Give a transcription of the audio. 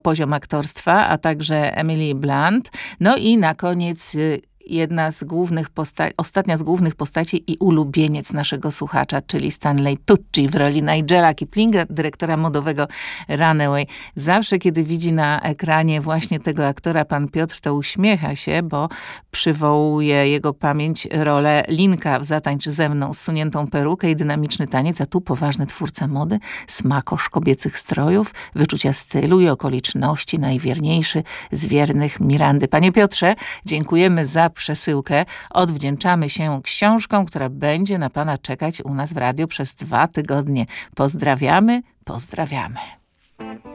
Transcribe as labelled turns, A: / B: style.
A: poziom aktorstwa, a także Emily Blunt. No i na koniec ostatnia z głównych postaci i ulubieniec naszego słuchacza, czyli Stanley Tucci w roli Nigela Kiplinga, dyrektora modowego Runaway. Zawsze, kiedy widzi na ekranie właśnie tego aktora, pan Piotr, to uśmiecha się, bo przywołuje jego pamięć rolę Linka w Zatańcz ze mną, zsuniętą perukę i dynamiczny taniec, a tu poważny twórca mody, smakosz kobiecych strojów, wyczucia stylu i okoliczności, najwierniejszy z wiernych Mirandy. Panie Piotrze, dziękujemy za przesyłkę. Odwdzięczamy się książką, która będzie na pana czekać u nas w radiu przez 2 tygodnie. Pozdrawiamy, pozdrawiamy.